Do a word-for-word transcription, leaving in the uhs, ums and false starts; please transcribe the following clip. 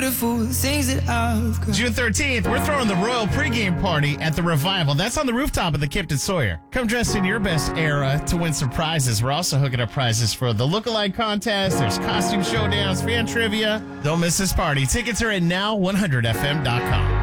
beautiful things that I've got. June thirteenth, we're throwing the Royal pregame party at the Revival. That's on the rooftop of the Kipton Sawyer. Come dressed in your best era to win some prizes. We're also hooking up prizes for the lookalike contest. There's costume showdowns, fan trivia. Don't miss this party. Tickets are at now one hundred f m dot com.